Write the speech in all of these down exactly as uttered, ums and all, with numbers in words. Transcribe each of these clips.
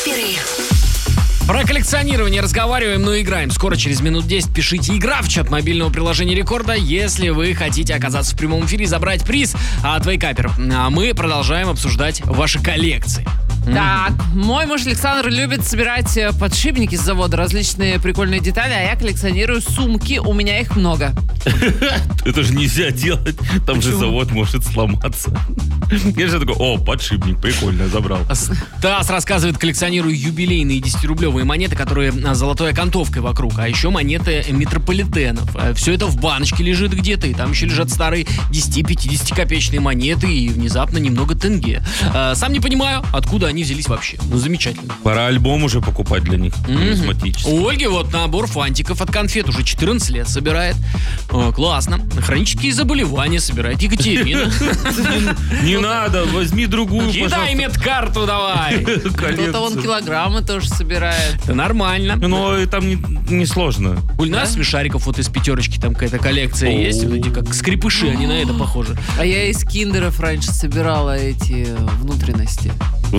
Про коллекционирование разговариваем, но играем. Скоро, через минут десять, пишите «Игра» в чат мобильного приложения Рекорда, если вы хотите оказаться в прямом эфире и забрать приз от Вейкапер. А мы продолжаем обсуждать ваши коллекции. Так, мой муж Александр любит собирать подшипники с завода, различные прикольные детали, а я коллекционирую сумки, у меня их много. Это же нельзя делать, там же завод может сломаться. Я же такой, о, подшипник, прикольно, забрал. Стас рассказывает, коллекционирую юбилейные десятирублевые монеты, которые с золотой окантовкой вокруг, а еще монеты метрополитенов. Все это в баночке лежит где-то, и там еще лежат старые десяти-пятидесяти копеечные монеты и внезапно немного тенге. Сам не понимаю, откуда они взялись вообще. Ну, замечательно. Пора альбом уже покупать для них, нумизматический. У Ольги вот набор фантиков от конфет уже четырнадцать лет собирает. О, классно. Хронические заболевания собирает Екатерина. Не надо, возьми другую, кидай медкарту давай. Кто-то вон килограммы тоже собирает. Это нормально. Но там не сложно. У нас смешариков вот из пятерочки там какая-то коллекция есть. Вот эти как скрепыши, они на это похожи. А я из киндеров раньше собирала эти внутренности.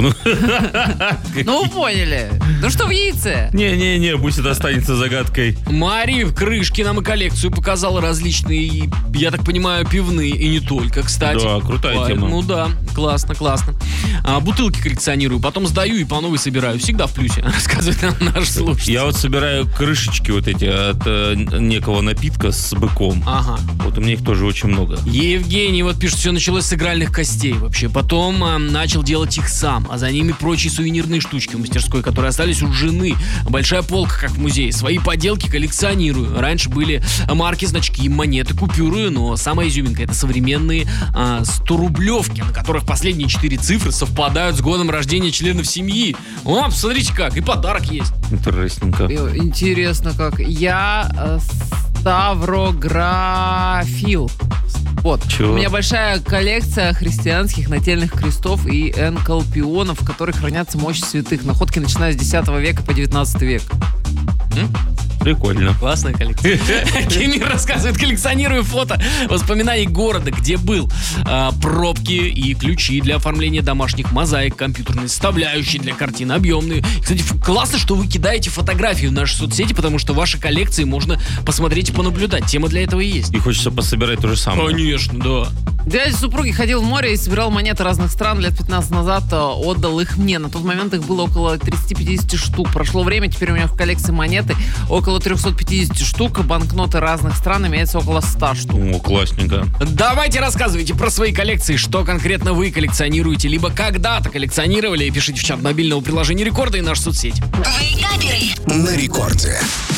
Ну, вы поняли. Ну что в яйце? Не-не-не, пусть это останется загадкой. Мари в крышке нам и коллекцию показала различные, я так понимаю, пивные. И не только, кстати. Да, крутая а, тема. Ну да, классно, классно. А, бутылки коллекционирую, потом сдаю и по новой собираю. Всегда в плюсе, рассказывает нам наш слушатель. Я вот собираю крышечки вот эти от э, некого напитка с быком. Ага. Вот у меня их тоже очень много. Евгений вот пишет, все началось с игральных костей вообще. Потом а, начал делать их сам, а за ними прочие сувенирные штучки в мастерской, которые остались у жены. Большая полка, как в музее. Свои поделки коллекционирую. Раньше были марки, значки, монеты, купюры, но самая изюминка — это современные а, сто-рублевки, на которых последние четыре цифры совпадают с годом рождения членов семьи. О, посмотрите как, и подарок есть. Интересненько. Интересно как. Я э, ставрографил. Вот. Чего? У меня большая коллекция христианских нательных крестов и энкалпионов, в которых хранятся мощи святых. Находки начиная с десятого века по девятнадцатый век. Прикольно. Классная коллекция. Кемир рассказывает, коллекционирую фото воспоминаний города, где был. А, пробки и ключи для оформления домашних мозаик, компьютерные составляющие для картин, объемные. Кстати, классно, что вы кидаете фотографии в наши соцсети, потому что ваши коллекции можно посмотреть и понаблюдать. Тема для этого и есть. И хочется пособирать то же самое. Конечно, да. Дядя супруги ходил в море и собирал монеты разных стран. Лет пятнадцать назад отдал их мне. На тот момент их было около тридцать-пятьдесят штук. Прошло время, теперь у меня в коллекции монеты около триста пятьдесят штук. Банкноты разных стран имеется около ста штук. О, классненько. Давайте рассказывайте про свои коллекции, что конкретно вы коллекционируете, либо когда-то коллекционировали. Пишите в чат мобильного приложения Рекорда и нашу соцсеть. На Рекорде.